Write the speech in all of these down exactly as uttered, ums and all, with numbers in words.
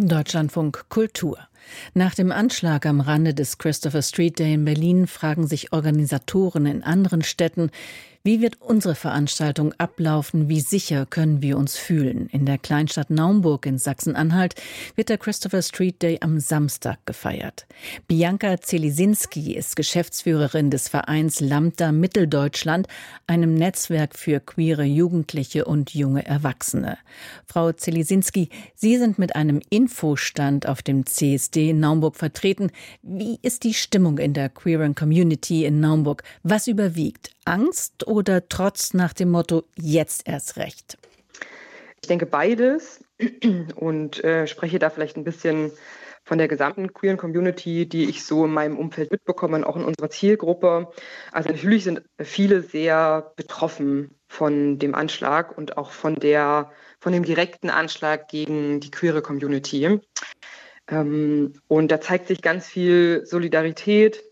Deutschlandfunk Kultur. Nach dem Anschlag am Rande des Christopher Street Day in Berlin fragen sich Organisatoren in anderen Städten, wie wird unsere Veranstaltung ablaufen, wie sicher können wir uns fühlen? In der Kleinstadt Naumburg in Sachsen-Anhalt wird der Christopher Street Day am Samstag gefeiert. Bianca Zelisinski ist Geschäftsführerin des Vereins Lambda Mitteldeutschland, einem Netzwerk für queere Jugendliche und junge Erwachsene. Frau Zelisinski, Sie sind mit einem Infostand auf dem C S D in Naumburg vertreten. Wie ist die Stimmung in der queeren Community in Naumburg? Was überwiegt? Angst oder Trotz nach dem Motto, jetzt erst recht? Ich denke beides und äh, spreche da vielleicht ein bisschen von der gesamten queeren Community, die ich so in meinem Umfeld mitbekomme und auch in unserer Zielgruppe. Also natürlich sind viele sehr betroffen von dem Anschlag und auch von der, von dem direkten Anschlag gegen die queere Community. Ähm, und da zeigt sich ganz viel Solidarität,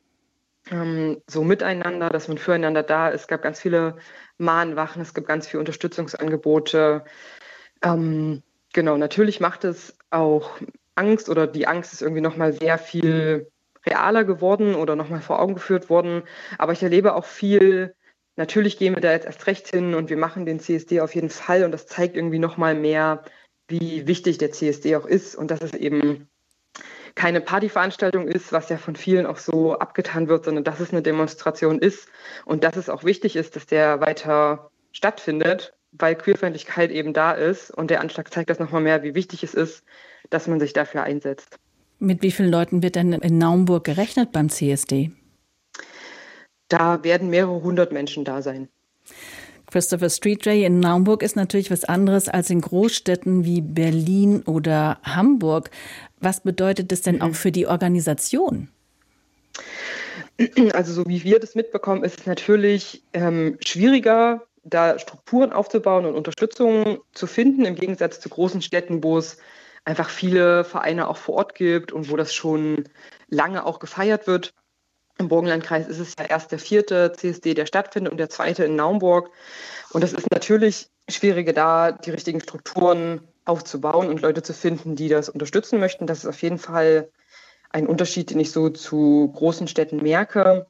so miteinander, dass man füreinander da ist. Es gab ganz viele Mahnwachen, es gibt ganz viele Unterstützungsangebote. Ähm, genau, natürlich macht es auch Angst oder die Angst ist irgendwie nochmal sehr viel realer geworden oder nochmal vor Augen geführt worden. Aber ich erlebe auch viel, natürlich gehen wir da jetzt erst recht hin und wir machen den C S D auf jeden Fall und das zeigt irgendwie nochmal mehr, wie wichtig der C S D auch ist und dass es eben keine Partyveranstaltung ist, was ja von vielen auch so abgetan wird, sondern dass es eine Demonstration ist und dass es auch wichtig ist, dass der weiter stattfindet, weil Queerfeindlichkeit eben da ist und der Anschlag zeigt das nochmal mehr, wie wichtig es ist, dass man sich dafür einsetzt. Mit wie vielen Leuten wird denn in Naumburg gerechnet beim C S D? Da werden mehrere hundert Menschen da sein. Christopher Street Day in Naumburg ist natürlich was anderes als in Großstädten wie Berlin oder Hamburg. Was bedeutet das denn auch für die Organisation? Also so wie wir das mitbekommen, ist es natürlich ähm, schwieriger, da Strukturen aufzubauen und Unterstützung zu finden, im Gegensatz zu großen Städten, wo es einfach viele Vereine auch vor Ort gibt und wo das schon lange auch gefeiert wird. Im Burgenlandkreis ist es ja erst der vierte C S D, der stattfindet und der zweite in Naumburg. Und es ist natürlich schwieriger, da die richtigen Strukturen aufzubauen und Leute zu finden, die das unterstützen möchten. Das ist auf jeden Fall ein Unterschied, den ich so zu großen Städten merke.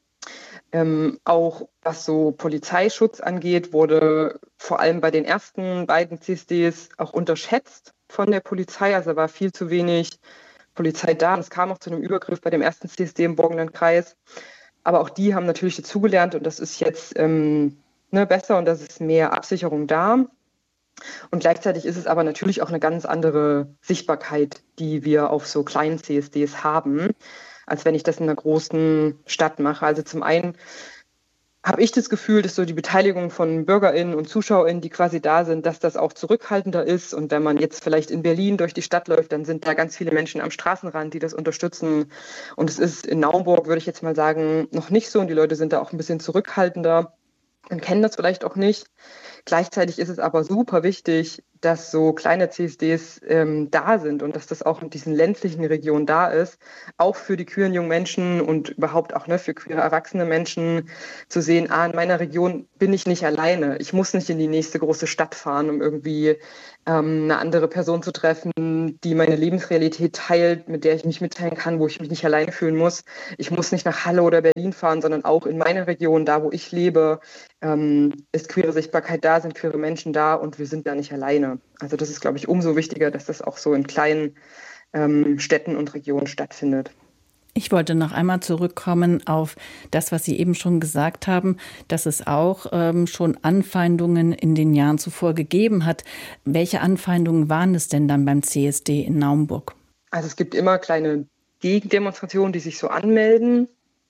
Ähm, auch was so Polizeischutz angeht, wurde vor allem bei den ersten beiden C S Ds auch unterschätzt von der Polizei. Also war viel zu wenig Polizei da. Es kam auch zu einem Übergriff bei dem ersten C S D im Burgenlandkreis. Aber auch die haben natürlich dazugelernt und das ist jetzt ähm, ne, besser und das ist mehr Absicherung da. Und gleichzeitig ist es aber natürlich auch eine ganz andere Sichtbarkeit, die wir auf so kleinen C S Ds haben, als wenn ich das in einer großen Stadt mache. Also zum einen habe ich das Gefühl, dass so die Beteiligung von BürgerInnen und ZuschauerInnen, die quasi da sind, dass das auch zurückhaltender ist. Und wenn man jetzt vielleicht in Berlin durch die Stadt läuft, dann sind da ganz viele Menschen am Straßenrand, die das unterstützen. Und es ist in Naumburg, würde ich jetzt mal sagen, noch nicht so. Und die Leute sind da auch ein bisschen zurückhaltender und kennen das vielleicht auch nicht. Gleichzeitig ist es aber super wichtig, dass so kleine C S Ds ähm, da sind und dass das auch in diesen ländlichen Regionen da ist, auch für die queeren jungen Menschen und überhaupt auch ne, für queere erwachsene Menschen zu sehen, ah, in meiner Region bin ich nicht alleine. Ich muss nicht in die nächste große Stadt fahren, um irgendwie ähm, eine andere Person zu treffen, die meine Lebensrealität teilt, mit der ich mich mitteilen kann, wo ich mich nicht alleine fühlen muss. Ich muss nicht nach Halle oder Berlin fahren, sondern auch in meiner Region, da wo ich lebe, ähm, ist queere Sichtbarkeit da, sind queere Menschen da und wir sind da nicht alleine. Also das ist, glaube ich, umso wichtiger, dass das auch so in kleinen ähm, Städten und Regionen stattfindet. Ich wollte noch einmal zurückkommen auf das, was Sie eben schon gesagt haben, dass es auch ähm, schon Anfeindungen in den Jahren zuvor gegeben hat. Welche Anfeindungen waren es denn dann beim C S D in Naumburg? Also es gibt immer kleine Gegendemonstrationen, die sich so anmelden.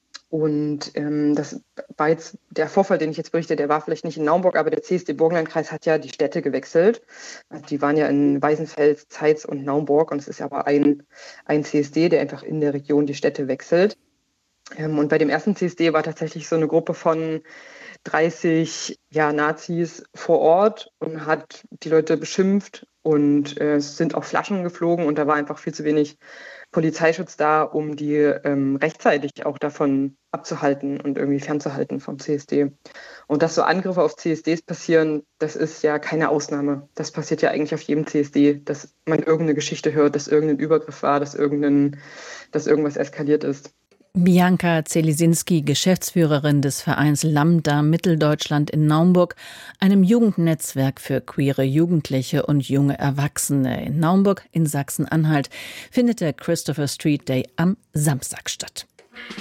Und ähm, das war jetzt der Vorfall, den ich jetzt berichte, der war vielleicht nicht in Naumburg, aber der C S D Burgenlandkreis hat ja die Städte gewechselt. Also die waren ja in Weißenfels, Zeitz und Naumburg und es ist aber ein, ein C S D, der einfach in der Region die Städte wechselt. Ähm, und bei dem ersten C S D war tatsächlich so eine Gruppe von dreißig ja, Nazis vor Ort und hat die Leute beschimpft und äh, es sind auch Flaschen geflogen und da war einfach viel zu wenig Polizeischutz da, um die ähm, rechtzeitig auch davon abzuhalten und irgendwie fernzuhalten vom C S D. Und dass so Angriffe auf C S Ds passieren, das ist ja keine Ausnahme. Das passiert ja eigentlich auf jedem C S D, dass man irgendeine Geschichte hört, dass irgendein Übergriff war, dass, irgendein, dass irgendwas eskaliert ist. Bianca Zelisinski, Geschäftsführerin des Vereins Lambda Mitteldeutschland in Naumburg, einem Jugendnetzwerk für queere Jugendliche und junge Erwachsene. In Naumburg in Sachsen-Anhalt findet der Christopher Street Day am Samstag statt.